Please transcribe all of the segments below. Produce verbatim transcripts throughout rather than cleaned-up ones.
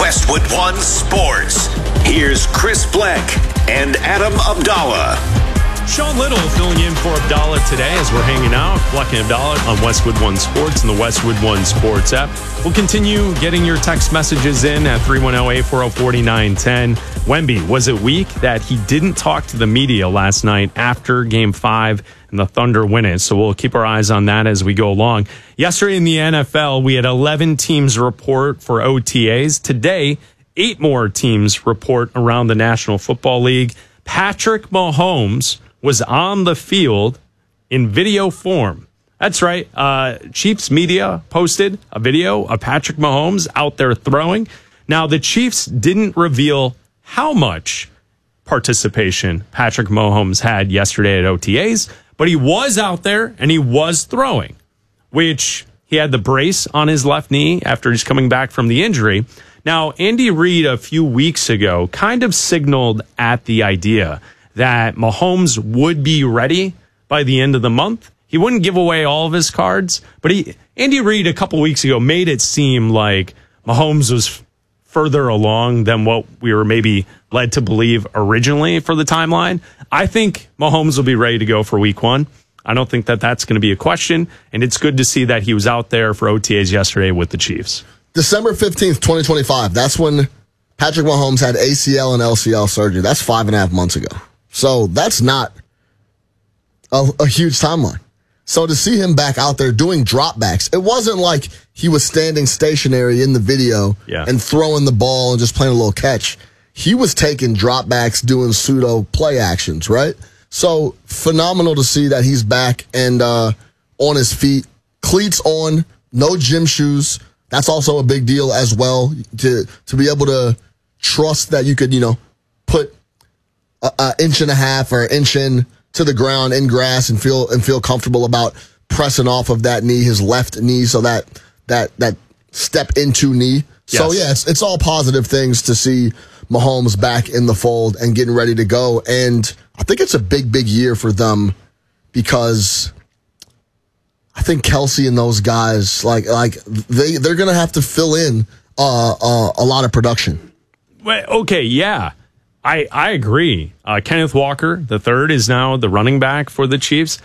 Westwood One Sports. Here's Chris Bleck and Adam Abdallah. Sean Little filling in for Abdallah today as we're hanging out. Bleck and Abdallah on Westwood One Sports and the Westwood One Sports app. We'll continue getting your text messages in at three one zero, eight four zero, four nine one zero. Wemby, was it weak that he didn't talk to the media last night after Game five and the Thunder win it? So we'll keep our eyes on that as we go along. Yesterday in the N F L, we had eleven teams report for O T As. Today, eight more teams report around the National Football League. Patrick Mahomes was on the field in video form. That's right. Uh, Chiefs media posted a video of Patrick Mahomes out there throwing. Now, the Chiefs didn't reveal how much participation Patrick Mahomes had yesterday at O T As, but he was out there and he was throwing, which he had the brace on his left knee after he's coming back from the injury. Now, Andy Reid a few weeks ago kind of signaled at the idea that Mahomes would be ready by the end of the month. He wouldn't give away all of his cards, but he Andy Reid a couple weeks ago made it seem like Mahomes was further along than what we were maybe led to believe originally for the timeline. I think Mahomes will be ready to go for week one. I don't think that that's going to be a question, and it's good to see that he was out there for O T As yesterday with the Chiefs. December fifteenth, twenty twenty-five, that's when Patrick Mahomes had A C L and L C L surgery. That's five and a half months ago. So that's not a, a huge timeline. So to see him back out there doing dropbacks, it wasn't like he was standing stationary in the video yeah. and throwing the ball and just playing a little catch. He was taking dropbacks, doing pseudo play actions, right? So phenomenal to see that he's back and uh, on his feet, cleats on, no gym shoes. That's also a big deal as well, to to be able to trust that you could, you know, put an inch and a half or an inch in to the ground in grass and feel and feel comfortable about pressing off of that knee, his left knee, so that that that step into knee. Yes. So yeah, it's, it's all positive things to see Mahomes back in the fold and getting ready to go. And I think it's a big, big year for them because I think Kelsey and those guys, like like they they're gonna have to fill in uh, uh, a lot of production. Well, okay, yeah. I, I agree. Uh, Kenneth Walker, the third, is now the running back for the Chiefs.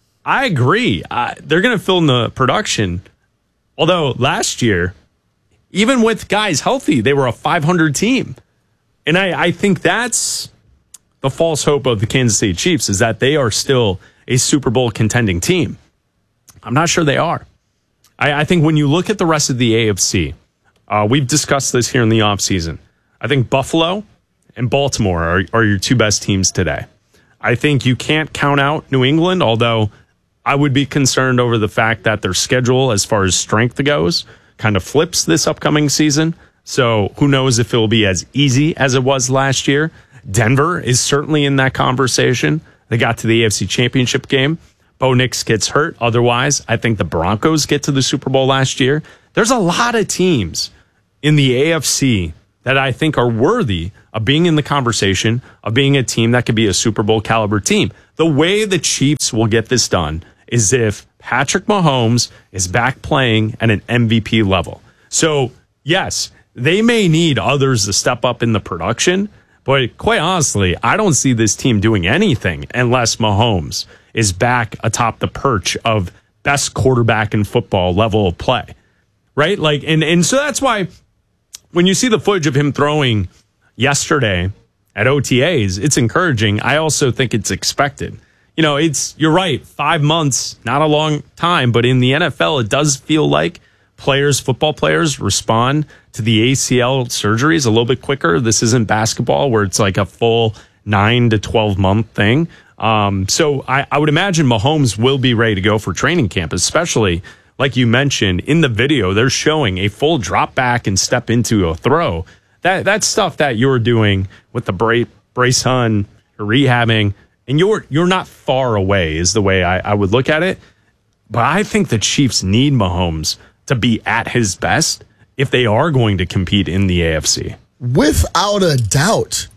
I agree. Uh, they're going to fill in the production. Although last year, even with guys healthy, they were a five hundred team. And I, I think that's the false hope of the Kansas City Chiefs, is that they are still a Super Bowl contending team. I'm not sure they are. I, I think when you look at the rest of the A F C, uh, we've discussed this here in the offseason. I think Buffalo and Baltimore are, are your two best teams today. I think you can't count out New England, although I would be concerned over the fact that their schedule, as far as strength goes, kind of flips this upcoming season. So who knows if it'll be as easy as it was last year. Denver is certainly in that conversation. They got to the A F C Championship game. Bo Nix gets hurt. Otherwise, I think the Broncos get to the Super Bowl last year. There's a lot of teams in the A F C that I think are worthy of being in the conversation, of being a team that could be a Super Bowl caliber team. The way the Chiefs will get this done is if Patrick Mahomes is back playing at an M V P level. So, yes, they may need others to step up in the production, but quite honestly, I don't see this team doing anything unless Mahomes is back atop the perch of best quarterback in football level of play, right? Like, and, and so that's why when you see the footage of him throwing yesterday at O T As, it's encouraging. I also think it's expected. You know, it's, you're right, five months, not a long time, but in the N F L, it does feel like players, football players, respond to the A C L surgeries a little bit quicker. This isn't basketball where it's like a full nine to twelve month thing. Um, so I, I would imagine Mahomes will be ready to go for training camp, especially like you mentioned in the video, they're showing a full drop back and step into a throw. That that's stuff that you're doing with the Bra- Brace Hun, you're rehabbing, and you're you're not far away is the way I, I would look at it. But I think the Chiefs need Mahomes to be at his best if they are going to compete in the A F C. Without a doubt.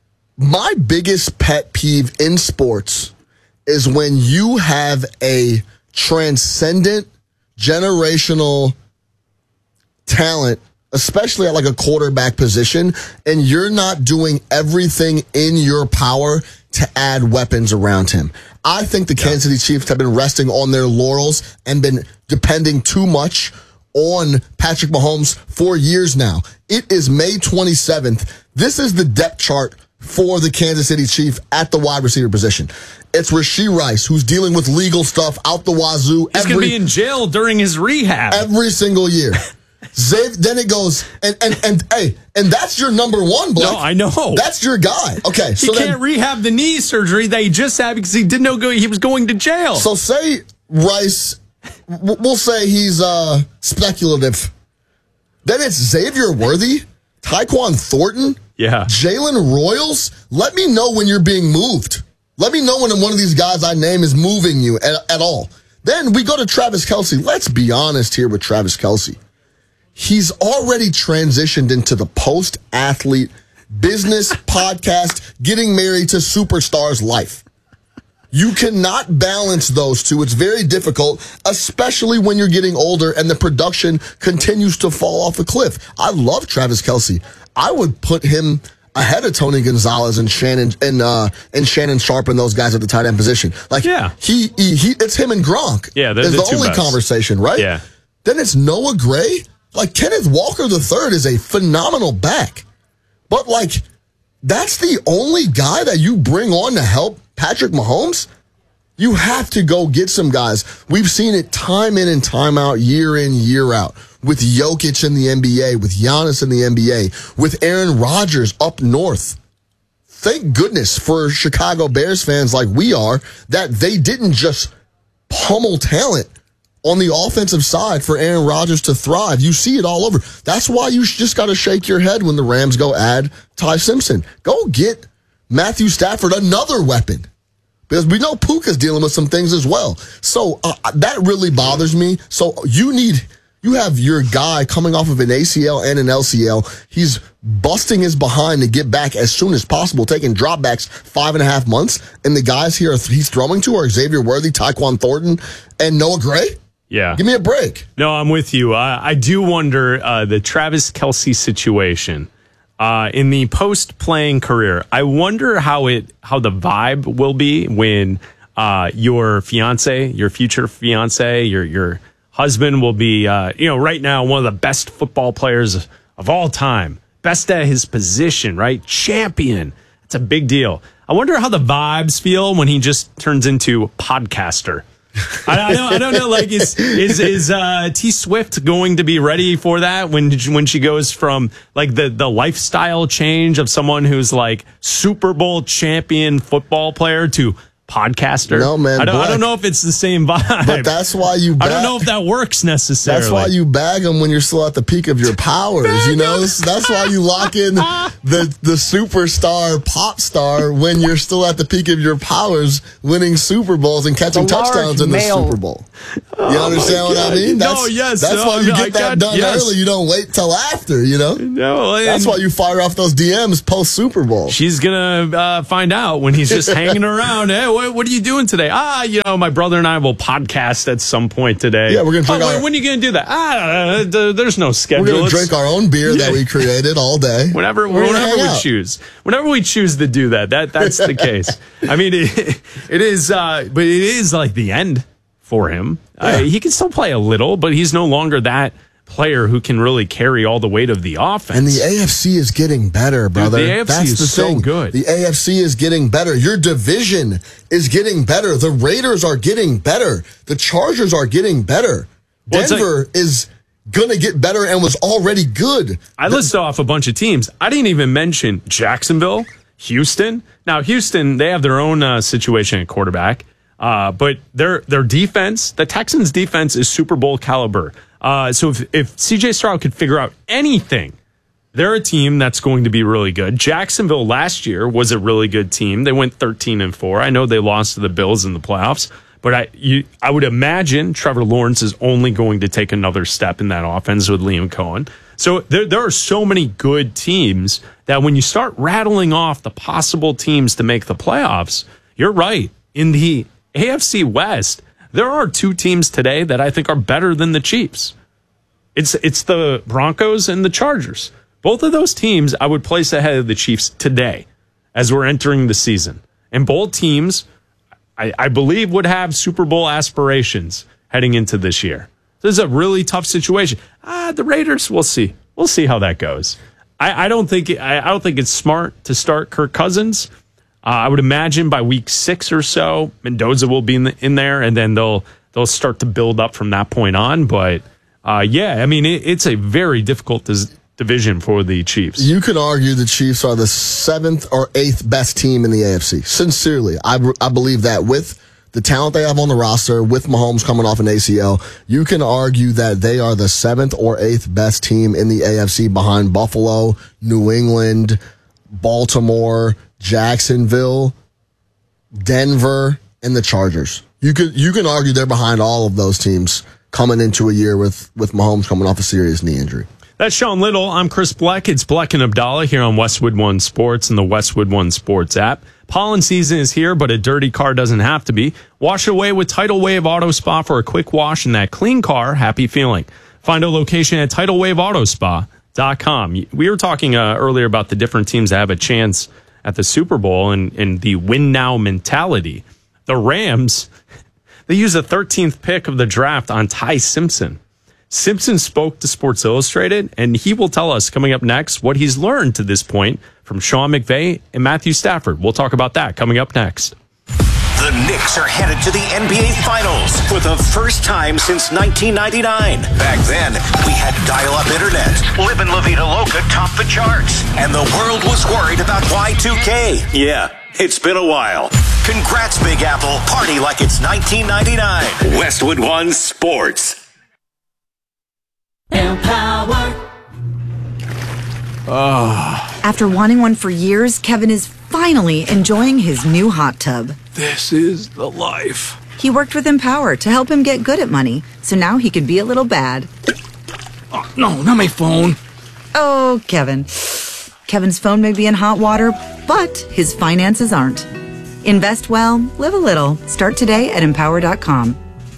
My biggest pet peeve in sports is when you have a transcendent, generational talent especially at like a quarterback position, and you're not doing everything in your power to add weapons around him. I think the yeah. Kansas City Chiefs have been resting on their laurels and been depending too much on Patrick Mahomes for years now. It is May twenty-seventh. This is the depth chart for the Kansas City Chiefs at the wide receiver position. It's Rashee Rice, who's dealing with legal stuff out the wazoo. He's going to be in jail during his rehab. Every single year. Zav, then it goes, and, and, and, hey, and that's your number one, Blake. No, I know. That's your guy. Okay. So he can't then, rehab the knee surgery that he just had because he didn't know go, he was going to jail. So say Rice, we'll say he's uh, speculative. Then it's Xavier Worthy, Tyquan Thornton, yeah, Jalen Royals. Let me know when you're being moved. Let me know when one of these guys I name is moving you at, at all. Then we go to Travis Kelce. Let's be honest here with Travis Kelce. He's already transitioned into the post-athlete business podcast, getting married to superstars life. You cannot balance those two. It's very difficult, especially when you're getting older and the production continues to fall off a cliff. I love Travis Kelce. I would put him ahead of Tony Gonzalez and Shannon and uh, and Shannon Sharp and those guys at the tight end position. Like, yeah, he, he, he it's him and Gronk. Yeah, they're is the, the two only best. conversation, right? Yeah. Then it's Noah Gray. Like, Kenneth Walker the third is a phenomenal back, but like, that's the only guy that you bring on to help Patrick Mahomes. You have to go get some guys. We've seen it time in and time out, year in, year out, with Jokic in the N B A, with Giannis in the N B A, with Aaron Rodgers up north. Thank goodness for Chicago Bears fans like we are that they didn't just pummel talent on the offensive side for Aaron Rodgers to thrive. You see it all over. That's why you just got to shake your head when the Rams go add Ty Simpson. Go get Matthew Stafford another weapon. Because we know Puka's dealing with some things as well. So uh, that really bothers me. So you need, you have your guy coming off of an A C L and an L C L. He's busting his behind to get back as soon as possible, taking dropbacks five and a half months. And the guys here he's throwing to are Xavier Worthy, Tyquan Thornton, and Noah Gray. Yeah. Give me a break. No, I'm with you. Uh, I do wonder uh, the Travis Kelce situation. Uh, in the post-playing career, I wonder how it how the vibe will be when uh, your fiance, your future fiance, your your husband will be, uh, you know, right now one of the best football players of all time, best at his position, right? Champion. It's a big deal. I wonder how the vibes feel when he just turns into podcaster. I, I don't. I don't know. Like, is is is uh, T Swift going to be ready for that when when she goes from like the the lifestyle change of someone who's like Super Bowl champion football player to podcaster? No, man. I don't. Black. I don't know if it's the same vibe. But that's why you. Bag, I don't know if that works necessarily. That's why you bag them when you're still at the peak of your powers. You know, that's why you lock in the the superstar pop star when you're still at the peak of your powers, winning Super Bowls and catching touchdowns in the male. Super Bowl. You oh understand what I mean? That's, no, yes. That's no, why you no, get I that got, done yes. early. You don't wait till after. You know. No, and that's why you fire off those D Ms post Super Bowl. She's gonna uh, find out when he's just hanging around. Hey, what, what are you doing today? Ah, you know, my brother and I will podcast at some point today. Yeah, we're gonna drink oh, our, when, when are you gonna do that? Ah, uh, there's no schedule. We're gonna it's, drink our own beer yeah. that we created all day. Whenever, we're whenever we out. choose, whenever we choose to do that, that that's the case. I mean, it, it is, uh, but it is like the end for him. Yeah. Uh, he can still play a little, but he's no longer that player who can really carry all the weight of the offense. And the A F C is getting better, brother. Dude, the A F C That's is the so thing. good. The A F C is getting better. Your division is getting better. The Raiders are getting better. The Chargers are getting better. Well, Denver like, is going to get better and was already good. I the, listed off a bunch of teams. I didn't even mention Jacksonville, Houston. Now, Houston, they have their own uh, situation at quarterback. Uh, but their their defense, the Texans' defense is Super Bowl caliber. Uh, so if, if C J Stroud could figure out anything, they're a team that's going to be really good. Jacksonville last year was a really good team. They went thirteen and four. I know they lost to the Bills in the playoffs, but I you, I would imagine Trevor Lawrence is only going to take another step in that offense with Liam Cohen. So there there are so many good teams that when you start rattling off the possible teams to make the playoffs, you're right. In the A F C West, there are two teams today that I think are better than the Chiefs. It's it's the Broncos and the Chargers. Both of those teams I would place ahead of the Chiefs today as we're entering the season. And both teams, I, I believe, would have Super Bowl aspirations heading into this year. This is a really tough situation. Ah, the Raiders, we'll see. We'll see how that goes. I, I don't think I, I don't think it's smart to start Kirk Cousins. Uh, I would imagine by week six or so, Mendoza will be in, the, in there, and then they'll they'll start to build up from that point on. But uh, yeah, I mean, it, it's a very difficult dis- division for the Chiefs. You can argue the Chiefs are the seventh or eighth best team in the A F C. Sincerely, I, I believe that with the talent they have on the roster, with Mahomes coming off an A C L, you can argue that they are the seventh or eighth best team in the A F C behind Buffalo, New England, Baltimore, Jacksonville, Denver, and the Chargers. You could you can argue they're behind all of those teams coming into a year with, with Mahomes coming off a serious knee injury. That's Sean Little. I'm Chris Bleck. It's Bleck and Abdallah here on Westwood One Sports and the Westwood One Sports app. Pollen season is here, but a dirty car doesn't have to be. Wash away with Tidal Wave Auto Spa for a quick wash and that clean car, happy feeling. Find a location at tidal wave auto spa dot com. We were talking uh, earlier about the different teams that have a chance at the Super Bowl and, and the win now mentality. The Rams, they use the thirteenth pick of the draft on Ty Simpson. Simpson spoke to Sports Illustrated, and he will tell us coming up next what he's learned to this point from Sean McVay and Matthew Stafford. We'll talk about that coming up next. The Knicks are headed to the N B A Finals for the first time since nineteen ninety-nine. Back then, we had dial-up internet. Livin' La Vida Loca topped the charts. And the world was worried about Y two K. Yeah, it's been a while. Congrats, Big Apple. Party like it's nineteen ninety-nine. Westwood One Sports. Empower. Oh. After wanting one for years, Kevin is finally enjoying his new hot tub. This is the life. He worked with Empower to help him get good at money, so now he can be a little bad. Oh, no, not my phone. Oh, Kevin. Kevin's phone may be in hot water, but his finances aren't. Invest well, live a little. Start today at empower dot com.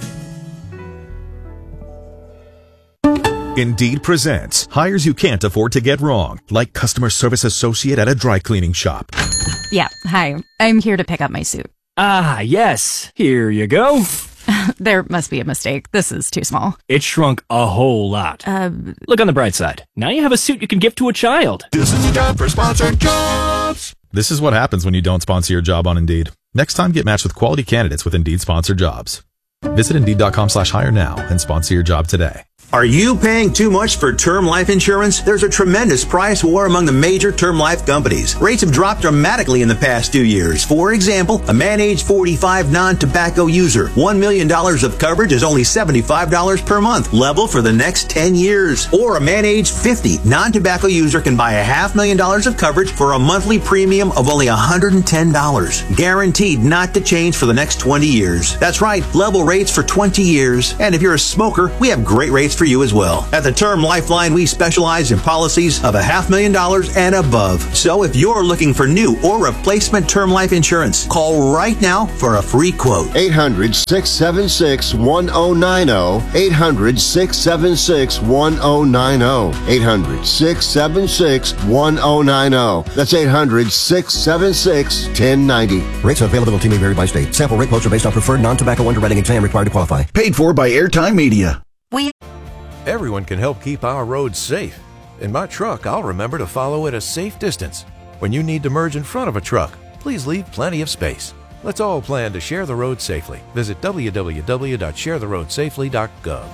Indeed presents hires you can't afford to get wrong, like customer service associate at a dry cleaning shop. Yeah, hi. I'm here to pick up my suit. Ah, yes. Here you go. There must be a mistake. This is too small. It shrunk a whole lot. Uh, Look on the bright side. Now you have a suit you can give to a child. This is the time for sponsored jobs. This is what happens when you don't sponsor your job on Indeed. Next time, get matched with quality candidates with Indeed sponsored jobs. Visit Indeed.com slash hire now and sponsor your job today. Are you paying too much for term life insurance? There's a tremendous price war among the major term life companies. Rates have dropped dramatically in the past two years. For example, a man age forty-five non-tobacco user, one million dollars of coverage is only seventy-five dollars per month, level for the next ten years. Or a man age fifty non-tobacco user can buy a half million dollars of coverage for a monthly premium of only one hundred ten dollars. Guaranteed not to change for the next twenty years. That's right, level rates for twenty years. And if you're a smoker, we have great rates for you as well. At the Term Lifeline, we specialize in policies of a half million dollars and above. So if you're looking for new or replacement term life insurance, call right now for a free quote. eight hundred, six seven six, one oh nine oh. eight hundred, six seven six, one oh nine oh. eight hundred, six seven six, one oh nine oh. That's eight hundred, six seven six, one oh nine oh. Rates and availability may vary by state. Sample rate quotes are based on preferred non-tobacco underwriting exam required to qualify. Paid for by Airtime Media. We Everyone can help keep our roads safe. In my truck, I'll remember to follow at a safe distance. When you need to merge in front of a truck, please leave plenty of space. Let's all plan to share the road safely. Visit w w w dot share the road safely dot gov.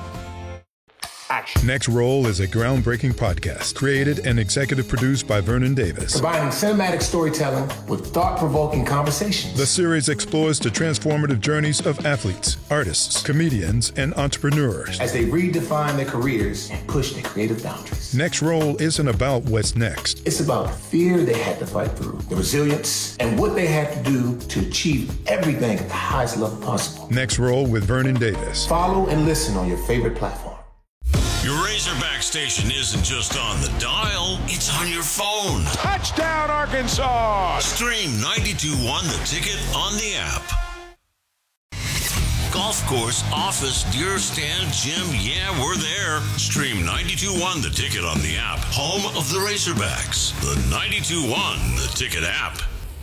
Action. Next Roll is a groundbreaking podcast created and executive produced by Vernon Davis. Combining cinematic storytelling with thought-provoking conversations. The series explores the transformative journeys of athletes, artists, comedians, and entrepreneurs as they redefine their careers and push their creative boundaries. Next Roll isn't about what's next. It's about the fear they had to fight through, the resilience, and what they had to do to achieve everything at the highest level possible. Next Roll with Vernon Davis. Follow and listen on your favorite platform. Your Razorback station isn't just on the dial, it's on your phone. Touchdown, Arkansas! Stream ninety-two point one The Ticket on the app. golf course, office, deer stand, gym. Yeah, we're there. Stream ninety-two point one The Ticket on the app. Home of the Razorbacks. The ninety-two point one The Ticket app.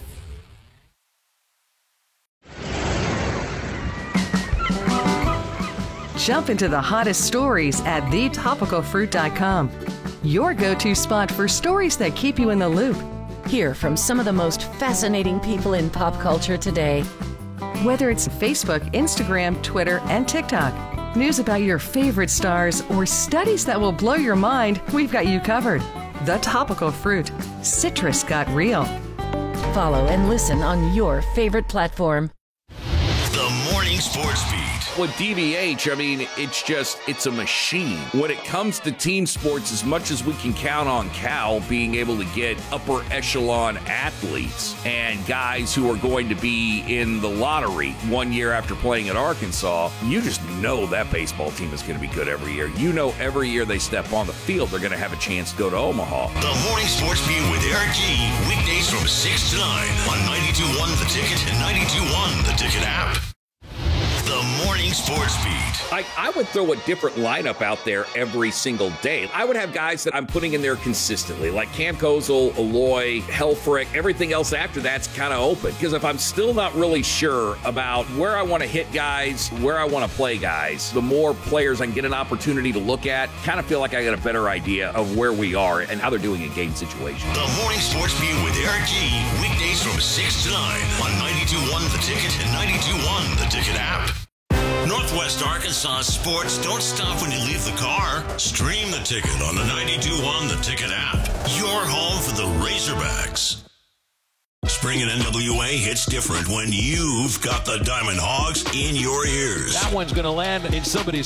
Jump into the hottest stories at the topical fruit dot com. Your go-to spot for stories that keep you in the loop. Hear from some of the most fascinating people in pop culture today. Whether it's Facebook, Instagram, Twitter, and TikTok, news about your favorite stars, or studies that will blow your mind, we've got you covered. The Topical Fruit. Citrus got real. Follow and listen on your favorite platform. The Morning Sports Beat. With D V H, I mean, it's just, it's a machine. When it comes to team sports, as much as we can count on Cal being able to get upper echelon athletes and guys who are going to be in the lottery one year after playing at Arkansas, you just know that baseball team is going to be good every year. You know every year they step on the field, they're going to have a chance to go to Omaha. The Morning Sports Beat with Eric G. Weekdays from six to nine on ninety-two point one The Ticket and ninety-two point one The Ticket app. The Morning Sports Beat. I, I would throw a different lineup out there every single day. I would have guys that I'm putting in there consistently, like Cam Kozel, Aloy, Helfrich. Everything else after that's kind of open. Because if I'm still not really sure about where I want to hit guys, where I want to play guys, the more players I can get an opportunity to look at, kind of feel like I got a better idea of where we are and how they're doing in game situations. The Morning Sports Beat with Eric G. Weekdays from six to nine on ninety-two point one The Ticket and ninety-two point one The Ticket app. Northwest Arkansas sports don't stop when you leave the car. Stream The Ticket on the ninety-two point one The Ticket app. Your home for the Razorbacks. Spring and N W A hits different when you've got the Diamond Hogs in your ears. That one's going to land in somebody's